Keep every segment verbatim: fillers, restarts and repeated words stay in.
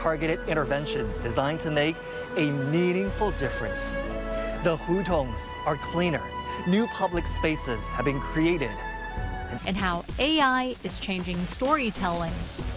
targeted interventions designed to make a meaningful difference. The hutongs are cleaner. New public spaces have been created. And how A I is changing storytelling.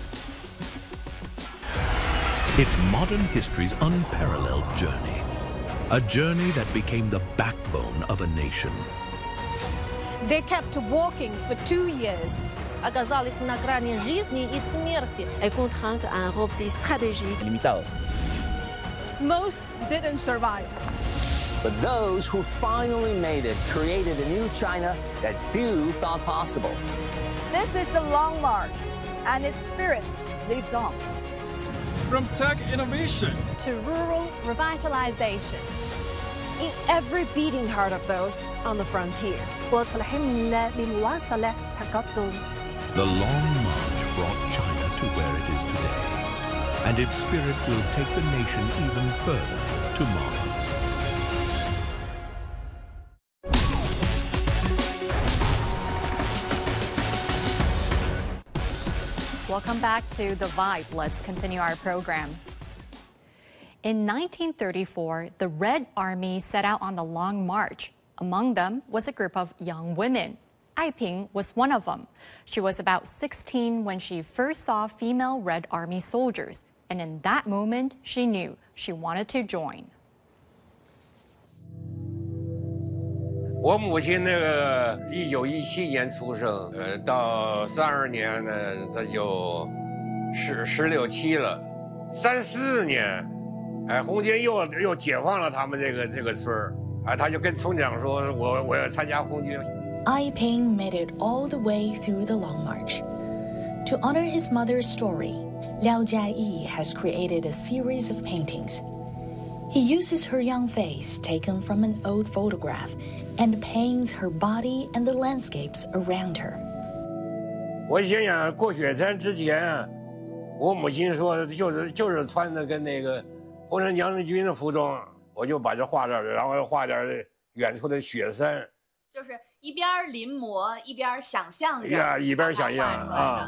It's modern history's unparalleled journey. A journey that became the backbone of a nation. They kept walking for two years. Оказались на грани жизни и смерти. Et contraintes à un repli stratégique. Limitados. Most didn't survive. But those who finally made it created a new China that few thought possible. This is the Long March, and its spirit lives on. From tech innovation to rural revitalization. In every beating heart of those on the frontier. The Long March brought China to where it is today, and its spirit will take the nation even further tomorrow. Welcome back to The Vibe. Let's continue our program. In nineteen thirty-four, the Red Army set out on the Long March. Among them was a group of young women. Ai Ping was one of them. She was about sixteen when she first saw female Red Army soldiers, and in that moment, she knew she wanted to join. 我母亲那个一九一七年出生，呃，到三二年呢，她就十十六七了，三四年，哎，红军又又解放了他们这个这个村儿，啊，他就跟村长说，我我要参加红军。 Ai Ping made it all the way through the Long March. To honor his mother's story, Liao Jiayi has created a series of paintings. He uses her young face taken from an old photograph and paints her body and the landscapes around her. 我想想过雪山之前，我母亲说就是就是穿的跟那个红山娘子军的服装，我就把这画这儿，然后画点远处的雪山。 就是一边临摹一边想象着， 呀，一边想象啊。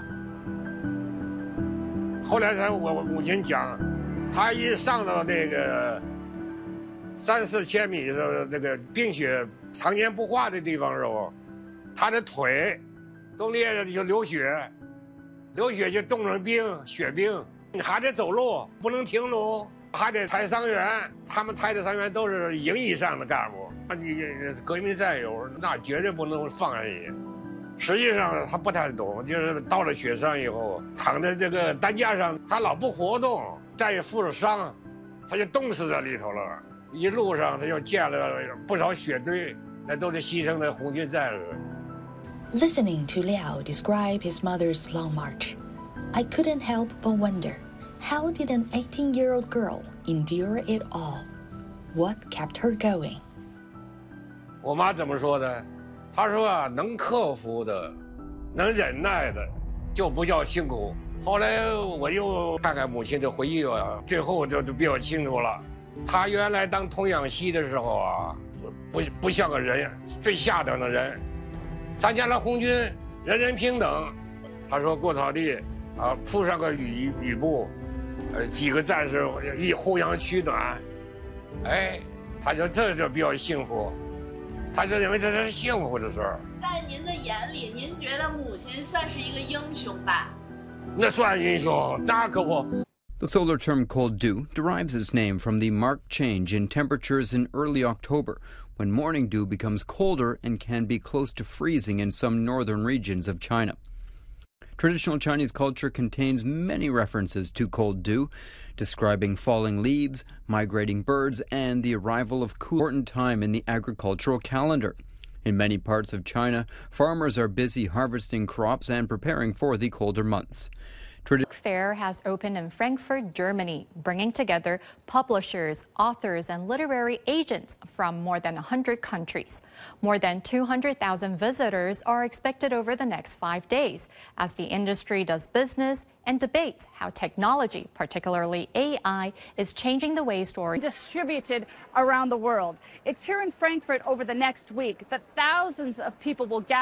后来他我我母亲讲，他一上到那个。 三四千米的那个冰雪常年不化的地方的时候，他的腿都裂着就流血，流血就冻成冰，雪冰，你还得走路，不能停路，还得抬伤员。他们抬的伤员都是营以上的干部，你革命战友那绝对不能放下你。实际上他不太懂，就是到了雪山以后，躺在这个担架上，他老不活动，再也负了伤，他就冻死在里头了。 一路上，他就见了不少雪堆，那都是牺牲的红军战士。 Listening to Liao describe his mother's long march, I couldn't help but wonder, how did an eighteen-year-old girl endure it all? What kept her going? 我妈怎么说的？她说啊，能克服的，能忍耐的，就不叫辛苦。后来我又看看母亲的回忆啊，最后就就比较清楚了。 他原来当童养媳的时候啊，不不像个人，最下等的人。参加了红军，人人平等。他说过草地，啊，铺上个雨雨布，呃，几个战士一互相取暖，哎，他说这就比较幸福，他就认为这是幸福的事儿。 在您的眼里，您觉得母亲算是一个英雄吧？ 那算英雄，那可不。 The solar term cold dew derives its name from the marked change in temperatures in early October, when morning dew becomes colder and can be close to freezing in some northern regions of China. Traditional Chinese culture contains many references to cold dew, describing falling leaves, migrating birds, and the arrival of cool important time in the agricultural calendar. In many parts of China, farmers are busy harvesting crops and preparing for the colder months. Book Fair has opened in Frankfurt, Germany, bringing together publishers, authors, and literary agents from more than one hundred countries. More than two hundred thousand visitors are expected over the next five days as the industry does business and debates how technology, particularly A I, is changing the way stories distributed around the world. It's here in Frankfurt over the next week that thousands of people will gather.